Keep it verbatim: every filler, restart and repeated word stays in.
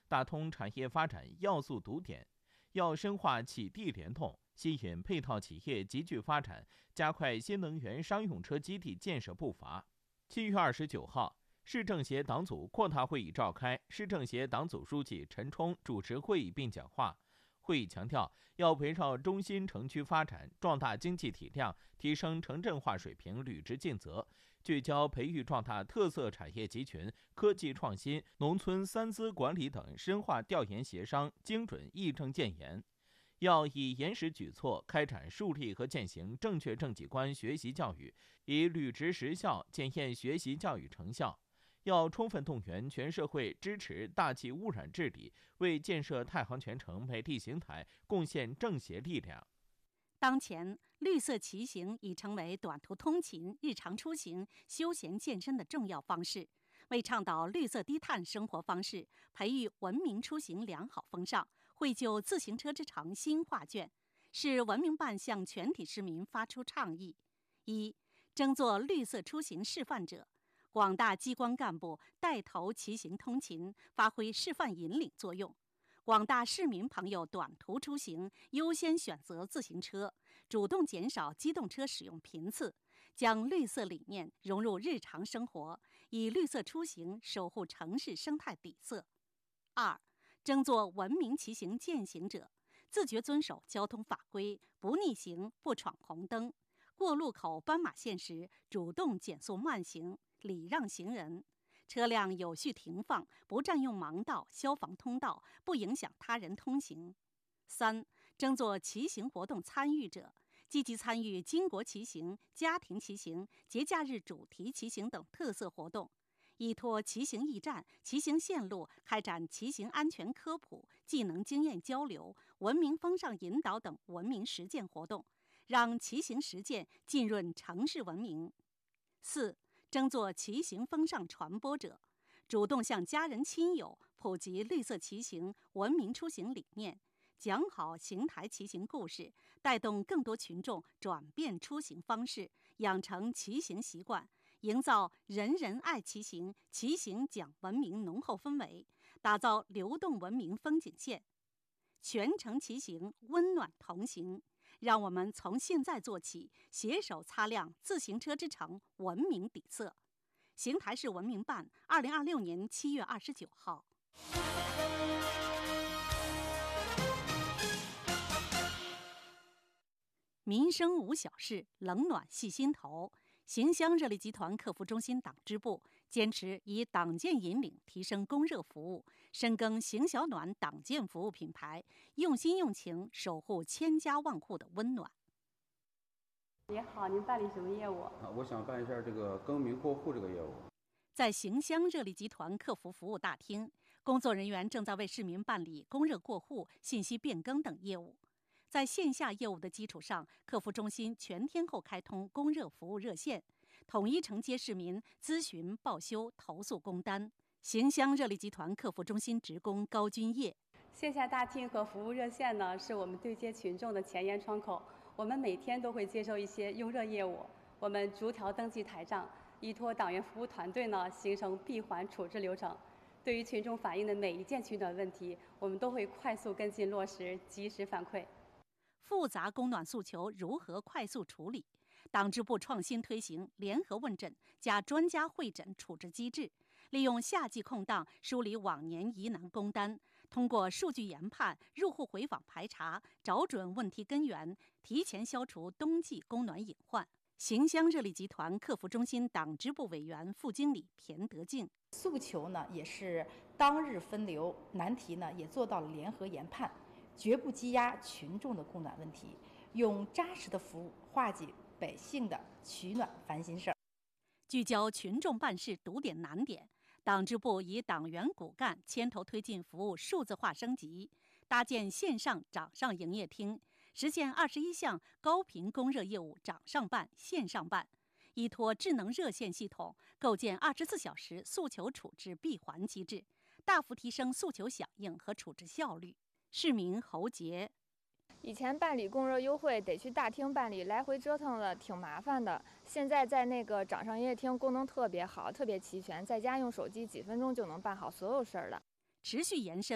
打通产业发展要素堵点，要深化企地联动，吸引配套企业集聚发展，加快新能源商用车基地建设步伐。七月二十九号，市政协党组扩大会议召开，市政协党组书记陈冲主持会议并讲话。会议强调，要围绕中心城区发展、壮大经济体量、提升城镇化水平履职尽责，聚焦培育壮大特色产业集群、科技创新、农村三资管理等，深化调研协商，精准议政建言。要以严实举措开展树立和践行正确政绩观学习教育，以履职实效检验学习教育成效。要充分动员全社会支持大气污染治理，为建设太行泉城美丽邢台贡献政协力量。 当前，绿色骑行已成为短途通勤、日常出行、休闲健身的重要方式。为倡导绿色低碳生活方式，培育文明出行良好风尚，绘就自行车之城新画卷，市文明办向全体市民发出倡议：一、争做绿色出行示范者。广大机关干部带头骑行通勤，发挥示范引领作用。广大市民朋友短途出行优先选择自行车，主动减少机动车使用频次，将绿色理念融入日常生活，以绿色出行守护城市生态底色。二、争做文明骑行践行者，自觉遵守交通法规，不逆行、不闯红灯，过路口斑马线时主动减速慢行，礼让行人，车辆有序停放，不占用盲道、消防通道，不影响他人通行。三、争做骑行活动参与者，积极参与经国骑行、家庭骑行、节假日主题骑行等特色活动，依托骑行驿站、骑行线路开展骑行安全科普、技能经验交流、文明风尚引导等文明实践活动，让骑行实践浸润城市文明。四、争做骑行风尚传播者，主动向家人亲友普及绿色骑行、文明出行理念，讲好邢台骑行故事，带动更多群众转变出行方式，养成骑行习惯，营造人人爱骑行、骑行讲文明浓厚氛围，打造流动文明风景线。全程骑行，温暖同行。让我们从现在做起，携手擦亮自行车之城文明底色。邢台市文明办，二零二六年七月二十九号。民生无小事，冷暖系心头。邢乡热力集团客服中心党支部坚持以党建引领提升供热服务，深耕邢小暖党建服务品牌，用心用情守护千家万户的温暖。 你好，您办理什么业务？ 啊，我想办一下这个更名过户这个业务。 在邢乡热力集团客服服务大厅，工作人员正在为市民办理供热过户、信息变更等业务。在线下业务的基础上，客服中心全天候开通供热服务热线，统一承接市民咨询、报修、投诉工单。邢乡热力集团客服中心职工高君业： 线下大厅和服务热线呢，是我们对接群众的前沿窗口。我们每天都会接收一些用热业务，我们逐条登记台账，依托党员服务团队呢，形成闭环处置流程。对于群众反映的每一件取暖问题，我们都会快速跟进落实，及时反馈。 复杂供暖诉求如何快速处理？党支部创新推行联合问诊加专家会诊处置机制，利用夏季空档梳理往年疑难工单，通过数据研判、入户回访排查，找准问题根源，提前消除冬季供暖隐患。邢乡热力集团客服中心党支部委员、副经理田德静： 诉求呢也是当日分流，难题呢也做到了联合研判，绝不积压群众的供暖问题，用扎实的服务化解百姓的取暖烦心事儿。 聚焦群众办事堵点难点，党支部以党员骨干牵头推进服务数字化升级，搭建线上掌上营业厅，实现二十一项高频供热业务掌上办、线上办，依托智能热线系统，构建二十四小时诉求处置闭环机制，大幅提升诉求响应和处置效率。市民侯杰： 以前办理供热优惠得去大厅办理，来回折腾的挺麻烦的。现在在那个掌上营业厅功能特别好，特别齐全，在家用手机几分钟就能办好所有事儿了。 持续延伸